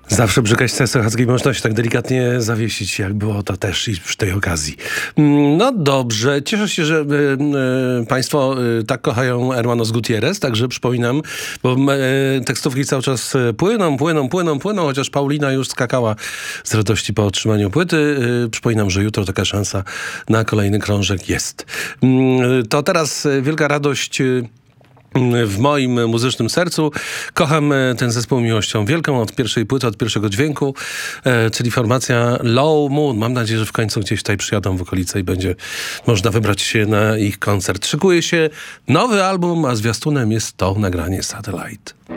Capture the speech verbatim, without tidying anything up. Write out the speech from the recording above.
Zawsze przy Kaśce Sochackiej można się tak delikatnie zawiesić, jak było to też i przy tej okazji. No dobrze, cieszę się, że y, y, państwo y, tak kochają Hermanos Gutierrez, także przypominam, bo y, tekstówki cały czas płyną, płyną, płyną, płyną, chociaż Paulina już skakała z radości po otrzymaniu płyty. Y, przypominam, że jutro taka szansa na kolejny krążek jest. Y, to teraz wielka radość y, w moim muzycznym sercu. Kocham ten zespół miłością wielką od pierwszej płyty, od pierwszego dźwięku, e, czyli formacja Low Moon. Mam nadzieję, że w końcu gdzieś tutaj przyjadą w okolice i będzie można wybrać się na ich koncert. Szykuje się nowy album, a zwiastunem jest to nagranie Satellite.